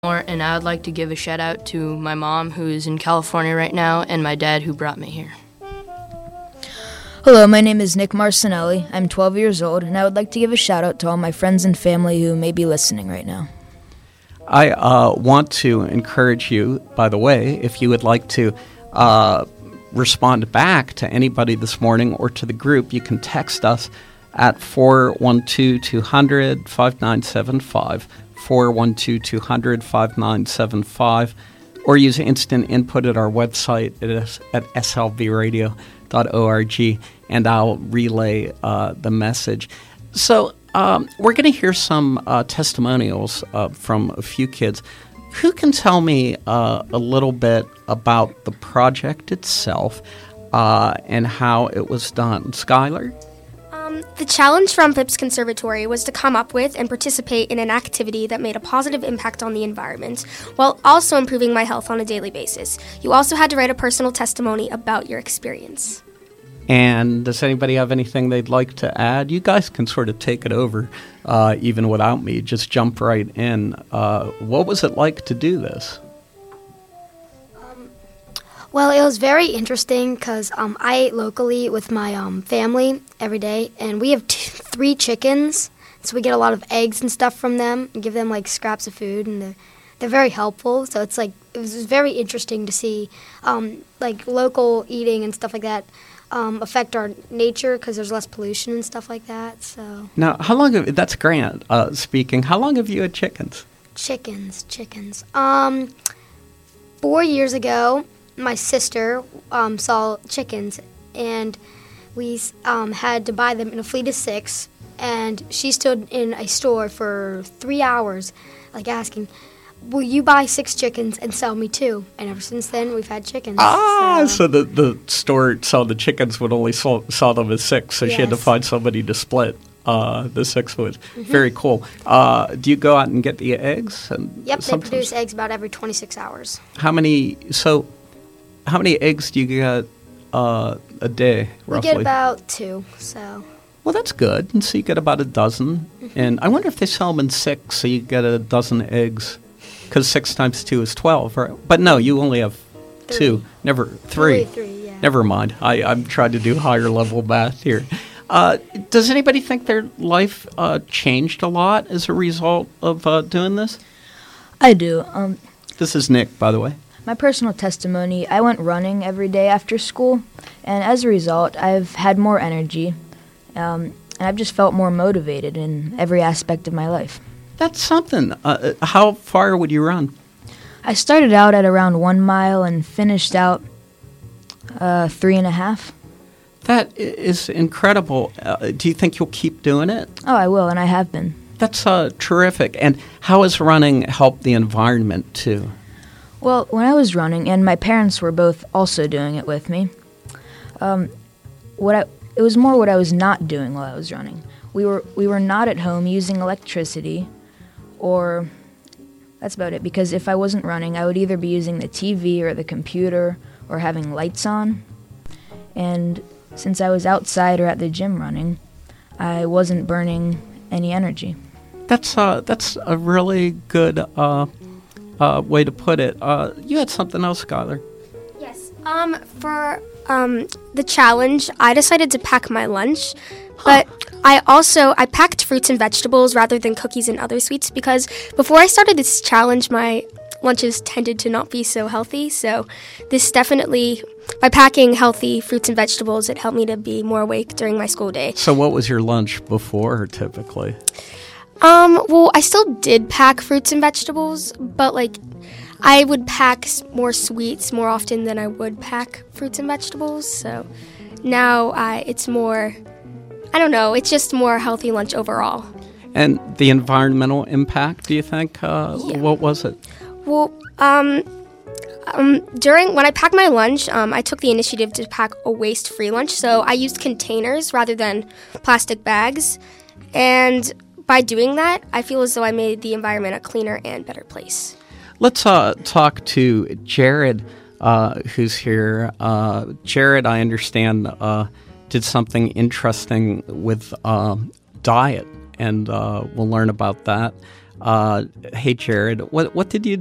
And I would like to give a shout out to my mom, who is in California right now, and my dad, who brought me here. Hello, my name is Nick Marcinelli. I'm 12 years old, and I would like to give a shout out to all my friends and family who may be listening right now. I want to encourage you, by the way, if you would like to respond back to anybody this morning or to the group, you can text us at 412-200-5975, 412-200-5975, or use instant input at our website at slvradio.org, and I'll relay the message. So we're going to hear some testimonials from a few kids. Who can tell me a little bit about the project itself and how it was done? Skylar? The challenge from Phipps Conservatory was to come up with and participate in an activity that made a positive impact on the environment, while also improving my health on a daily basis. You also had to write a personal testimony about your experience. And does anybody have anything they'd like to add? You guys can sort of take it over, even without me. Just jump right in. What was it like to do this? Well, it was very interesting because I eat locally with my family every day, and we have 3 chickens, so we get a lot of eggs and stuff from them and give them like scraps of food, and they're very helpful. So it was very interesting to see like local eating and stuff like that affect our nature because there's less pollution and stuff like that. So now, that's Grant speaking. How long have you had chickens? Chickens. 4 years ago, my sister saw chickens, and we had to buy them in a fleet of 6, and she stood in a store for 3 hours, like asking, will you buy 6 chickens and sell me 2? And ever since then, we've had chickens. So the store saw the chickens would only saw them as 6, so yes. She had to find somebody to split the 6 with. Mm-hmm. Very cool. Do you go out and get the eggs? Yep, they produce eggs about every 26 hours. How many eggs do you get a day, roughly? We get about 2, so. Well, that's good. And so you get about a dozen. Mm-hmm. And I wonder if they sell them in 6, so you get a dozen eggs. Because 6 times 2 is 12, right? But no, you only have 2. Never 3. 3, yeah. Never mind. I'm trying to do higher level math here. Does anybody think their life changed a lot as a result of doing this? I do. This is Nick, by the way. My personal testimony, I went running every day after school, and as a result, I've had more energy, and I've just felt more motivated in every aspect of my life. That's something. How far would you run? I started out at around 1 mile and finished out 3.5. That is incredible. Do you think you'll keep doing it? Oh, I will, and I have been. That's terrific. And how has running helped the environment, too? Well, when I was running, and my parents were both also doing it with me, it was more what I was not doing while I was running. We were not at home using electricity, or that's about it, because if I wasn't running, I would either be using the TV or the computer or having lights on. And since I was outside or at the gym running, I wasn't burning any energy. That's a really good way to put it. You had something else, Skylar. Yes. For the challenge, I decided to pack my lunch, but I packed fruits and vegetables rather than cookies and other sweets because before I started this challenge, my lunches tended to not be so healthy. So this definitely, by packing healthy fruits and vegetables, it helped me to be more awake during my school day. So what was your lunch before, typically? Well, I still did pack fruits and vegetables, but I would pack more sweets more often than I would pack fruits and vegetables. So now it's more, I don't know, it's just more healthy lunch overall. And the environmental impact, do you think? Yeah. What was it? Well, when I packed my lunch, I took the initiative to pack a waste-free lunch. So I used containers rather than plastic bags. And by doing that, I feel as though I made the environment a cleaner and better place. Let's talk to Jared, who's here. Jared, I understand, did something interesting with diet, and we'll learn about that. Hey, Jared, what did you